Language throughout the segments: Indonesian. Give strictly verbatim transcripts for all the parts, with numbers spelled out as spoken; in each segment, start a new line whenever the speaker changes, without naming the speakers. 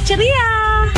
ceria.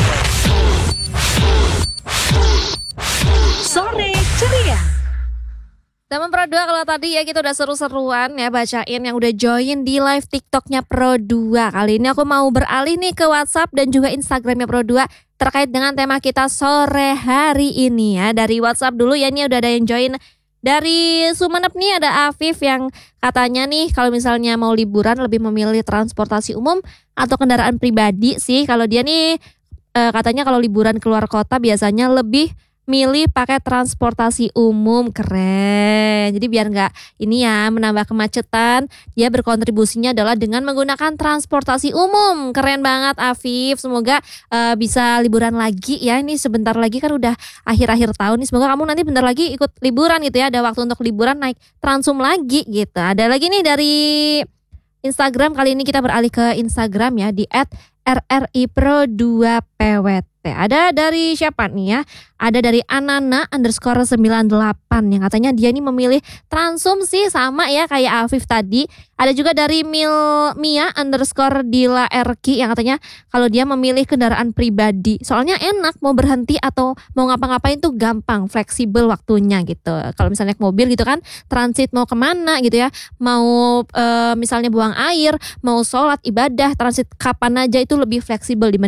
Sore ceria.
Teman Pro dua, kalau tadi ya kita udah seru-seruan ya bacain yang udah join di live TikToknya Pro dua. Kali ini aku mau beralih nih ke WhatsApp dan juga Instagramnya Pro dua terkait dengan tema kita sore hari ini ya. Dari WhatsApp dulu ya, ini udah ada yang join. Dari Sumenep nih ada Afif yang katanya nih kalau misalnya mau liburan lebih memilih transportasi umum atau kendaraan pribadi sih. Kalau dia nih e, katanya kalau liburan keluar kota biasanya lebih milih pakai transportasi umum. Keren. Jadi biar nggak ini ya menambah kemacetan, dia berkontribusinya adalah dengan menggunakan transportasi umum. Keren banget Afif. Semoga uh, bisa liburan lagi ya. Ini sebentar lagi kan udah akhir-akhir tahun nih. Semoga kamu nanti bentar lagi ikut liburan gitu ya. Ada waktu untuk liburan naik Transum lagi gitu. Ada lagi nih dari Instagram. Kali ini kita beralih ke Instagram ya, di et R R I Pro dua P W T. Ada dari siapa nih ya? Ada dari Anana underscore sembilan delapan yang katanya dia ini memilih Transum sih, sama ya kayak Afif tadi. Ada juga dari Mil Mia underscore Dila Erki yang katanya kalau dia memilih kendaraan pribadi. Soalnya enak, mau berhenti atau mau ngapa-ngapain tuh gampang, fleksibel waktunya gitu. Kalau misalnya naik mobil gitu kan, transit mau kemana gitu ya. Mau e, misalnya buang air, mau sholat, ibadah, transit kapan aja itu lebih fleksibel dibanding